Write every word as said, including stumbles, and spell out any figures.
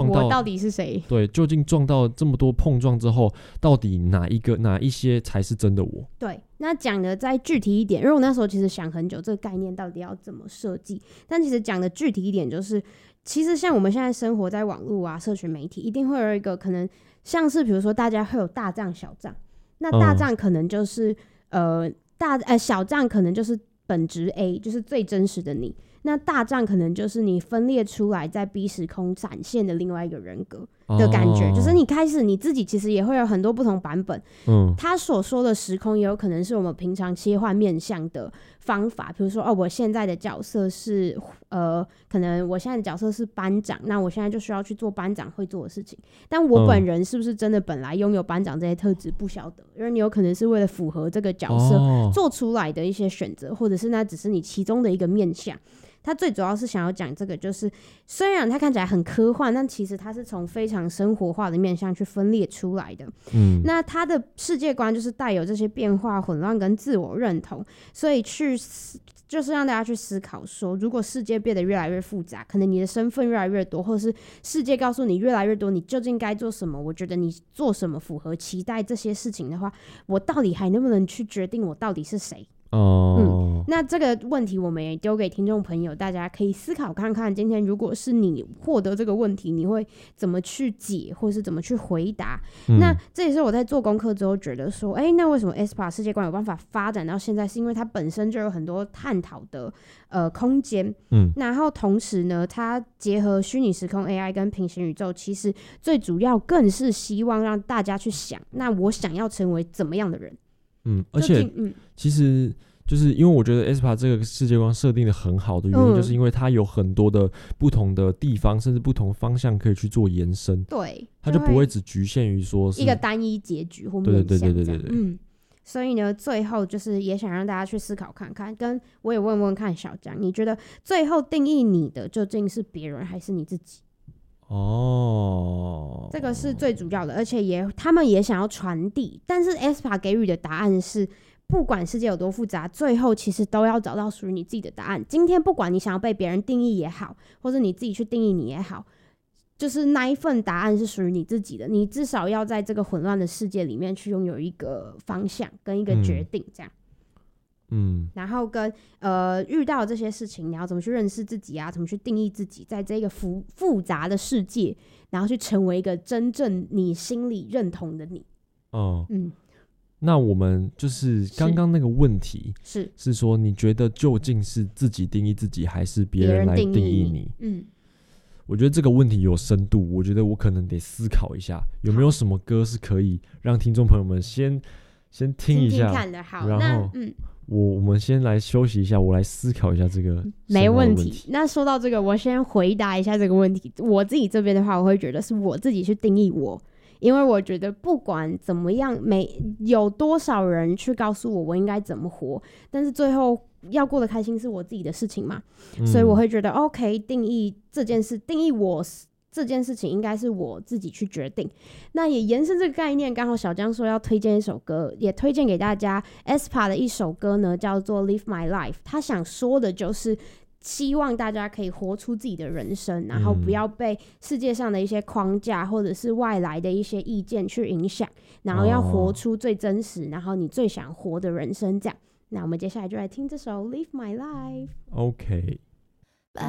到我到底是谁？ 对，究竟撞到这么多碰撞之后，到底哪一个哪一些才是真的我？ 对，那讲的再具体一点，因为我那时候其实想很久，这个概念到底要怎么设计？但其实讲的具体一点，就是其实像我们现在生活在网络啊、社群媒体，一定会有一个可能，像是比如说大家会有大账、小账，那大账可能就是、嗯、呃大呃小账可能就是本质 A， 就是最真实的你。那大账可能就是你分裂出来在 B 时空展现的另外一个人格的感觉、哦、就是你开始你自己其实也会有很多不同版本，嗯，他所说的时空也有可能是我们平常切换面向的方法，比如说哦，我现在的角色是呃，可能我现在的角色是班长，那我现在就需要去做班长会做的事情，但我本人是不是真的本来拥有班长这些特质不晓得，因为你有可能是为了符合这个角色做出来的一些选择、哦、或者是那只是你其中的一个面向。他最主要是想要讲这个，就是虽然他看起来很科幻，但其实他是从非常生活化的面向去分裂出来的。嗯，那他的世界观就是带有这些变化、混乱跟自我认同，所以去就是让大家去思考说，如果世界变得越来越复杂，可能你的身份越来越多，或者是世界告诉你越来越多，你究竟该做什么？我觉得你做什么符合期待这些事情的话，我到底还能不能去决定我到底是谁？哦、嗯，那这个问题我们也丢给听众朋友，大家可以思考看看，今天如果是你获得这个问题，你会怎么去解，或是怎么去回答、嗯、那这也是我在做功课之后觉得说，哎，那为什么 aespa 世界观有办法发展到现在，是因为它本身就有很多探讨的呃空间，嗯，然后同时呢，它结合虚拟时空 A I 跟平行宇宙，其实最主要更是希望让大家去想，那我想要成为怎么样的人。 嗯，而且、嗯、其实就是因为我觉得 aespa 这个世界观设定的很好的原因，就是因为它有很多的不同的地方、嗯、甚至不同方向可以去做延伸， 对， 它就不会只局限于说是一个单一结局或面向，对对对对对对，嗯，所以呢，最后就是也想让大家去思考看看，跟我也问问看小江，你觉得最后定义你的究竟是别人还是你自己？哦，这个是最主要的，而且也他们也想要传递，但是 aespa 给予的答案是，不管世界有多复杂，最后其实都要找到属于你自己的答案。今天不管你想要被别人定义也好，或者你自己去定义你也好，就是那一份答案是属于你自己的，你至少要在这个混乱的世界里面去拥有一个方向跟一个决定，这样。嗯嗯，然后跟呃遇到这些事情，你要怎么去认识自己啊？怎么去定义自己，在这个复复杂的世界，然后去成为一个真正你心里认同的你。哦，嗯， 那我们就是刚刚那个问题是是说，你觉得究竟是自己定义自己，还是别人来定义你？嗯，我觉得这个问题有深度，我觉得我可能得思考一下，有没有什么歌是可以让听众朋友们先先听一下， 听听看的好， 然后嗯。 我我们先来休息一下，我来思考一下这个没问题。 那说到这个，我先回答一下这个问题。我自己这边的话，我会觉得是我自己去定义我，因为我觉得不管怎么样，没有多少人去告诉我我应该怎么活，但是最后要过得开心是我自己的事情嘛，嗯、所以我会觉得 OK， 定义这件事，定义我。这件事情应该是我自己去决定。那也延伸这个概念，刚好小江说要推荐一首歌，也推荐给大家 aespa 的一首歌呢，叫做 Live My Life。 他想说的就是希望大家可以活出自己的人生，然后不要被世界上的一些框架或者是外来的一些意见去影响，然后要活出最真实、哦、然后你最想活的人生这样。那我们接下来就来听这首 Live My Life。 OK。